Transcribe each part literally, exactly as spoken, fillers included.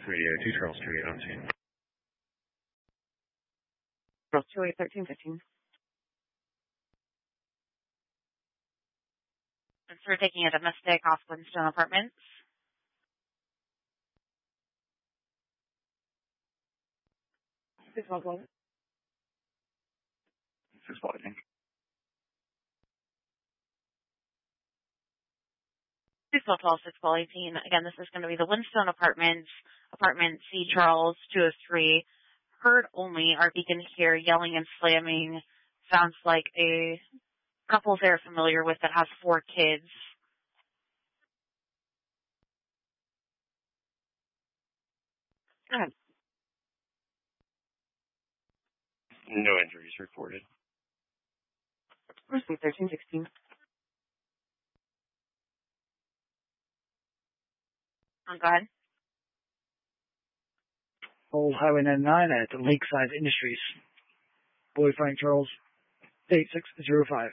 Radio, two Charles two eight on scene. Charles two eight, thirteen fifteen. And so we're taking a domestic off Flintstone Apartments. Six one twelve. Six one, I think. six one twelve, six one eighteen. Again, this is going to be the Flintstone Apartments, apartment C Charles two oh three. Heard only. Our beacon here yelling and slamming. Sounds like a couple they're familiar with that has four kids. Go ahead. No injuries reported. Receive thirteen sixteen. Oh, go ahead. Old Highway ninety-nine at Lakeside Industries. Boy Frank Charles, eight six zero five.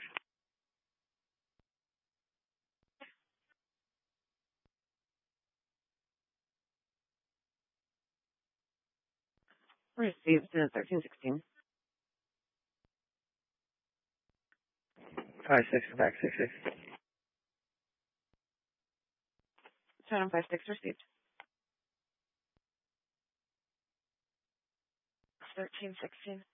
Received thirteen sixteen. Five six back six six. Seven five six received. thirteen sixteen.